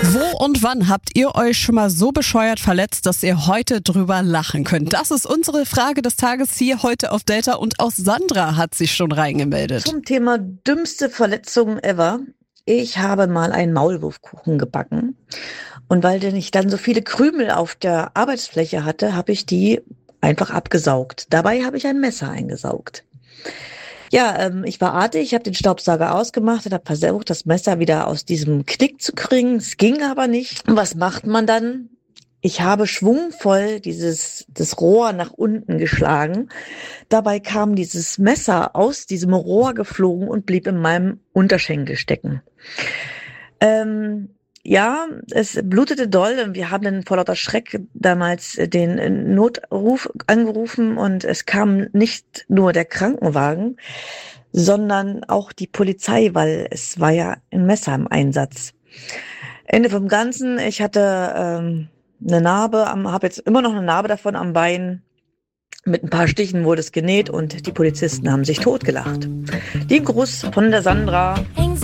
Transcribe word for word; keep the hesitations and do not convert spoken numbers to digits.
Wo und wann habt ihr euch schon mal so bescheuert verletzt, dass ihr heute drüber lachen könnt? Das ist unsere Frage des Tages hier heute auf Delta und auch Sandra hat sich schon reingemeldet. Zum Thema dümmste Verletzung ever. Ich habe mal einen Maulwurfkuchen gebacken und weil denn ich dann so viele Krümel auf der Arbeitsfläche hatte, habe ich die einfach abgesaugt. Dabei habe ich ein Messer eingesaugt. Ja, ähm, ich war artig, ich habe den Staubsauger ausgemacht und habe versucht, das Messer wieder aus diesem Knick zu kriegen. Es ging aber nicht. Und was macht man dann? Ich habe schwungvoll dieses das Rohr nach unten geschlagen. Dabei kam dieses Messer aus diesem Rohr geflogen und blieb in meinem Unterschenkel stecken. Ähm, ja, es blutete doll und wir haben dann vor lauter Schreck damals den Notruf angerufen und es kam nicht nur der Krankenwagen, sondern auch die Polizei, weil es war ja ein Messer im Einsatz. Ende vom Ganzen, ich hatte ähm, eine Narbe, habe jetzt immer noch eine Narbe davon am Bein. Mit ein paar Stichen wurde es genäht und die Polizisten haben sich totgelacht. Lieben Gruß von der Sandra.